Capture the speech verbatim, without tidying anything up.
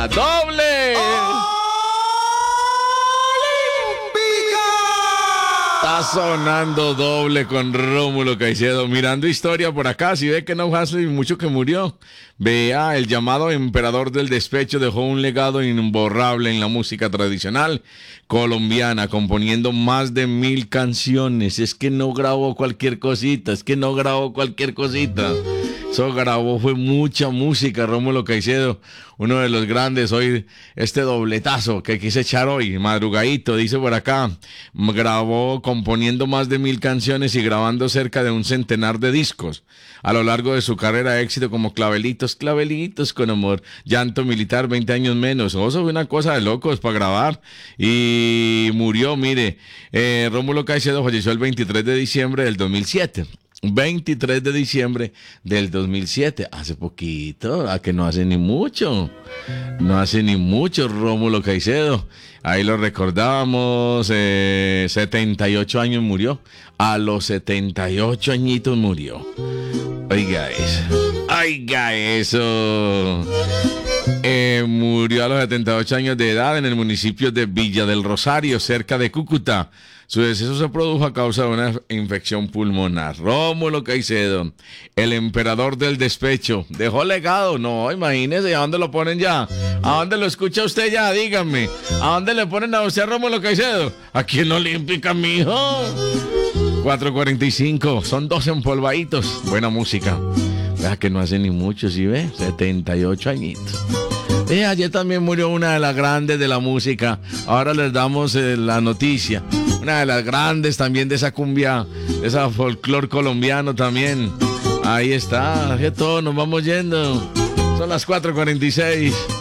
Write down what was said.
¡Doble! Está sonando doble con Rómulo Caicedo. Mirando historia por acá, si ve que no hace mucho que murió. Vea, el llamado emperador del despecho dejó un legado imborrable en la música tradicional colombiana, componiendo más de mil canciones. Es que no grabó cualquier cosita, es que no grabó cualquier cosita. Eso grabó, fue mucha música, Rómulo Caicedo, uno de los grandes. Hoy este dobletazo que quise echar hoy, madrugadito, dice por acá, grabó componiendo más de mil canciones y grabando cerca de un centenar de discos a lo largo de su carrera de éxito, como Clavelitos, Clavelitos con amor, Llanto Militar, veinte años menos. Oh, eso fue una cosa de locos para grabar. Y murió, mire, eh, Rómulo Caicedo falleció el veintitrés de diciembre del dos mil siete. veintitrés de diciembre del dos mil siete, hace poquito, a que no hace ni mucho, no hace ni mucho Rómulo Caicedo, ahí lo recordábamos, eh, setenta y ocho años murió, a los setenta y ocho añitos murió, oiga eso, oiga eso, eh, murió a los setenta y ocho años de edad en el municipio de Villa del Rosario, cerca de Cúcuta. Su deceso se produjo a causa de una infección pulmonar. Rómulo Caicedo, el emperador del despecho, dejó legado. No, imagínese, ¿a dónde lo ponen ya? ¿A dónde lo escucha usted ya? Dígame. ¿A dónde le ponen a usted a Rómulo Caicedo? Aquí en Olímpica, mijo. cuatro cuarenta y cinco, son dos empolvaditos. Buena música. Vea que no hace ni mucho, ¿sí ve? setenta y ocho añitos. Eh, ayer también murió una de las grandes de la música. Ahora les damos eh, la noticia. Una de las grandes también de esa cumbia, de esa folclor colombiano también. Ahí está, que todos nos vamos yendo. Son las cuatro cuarenta y seis.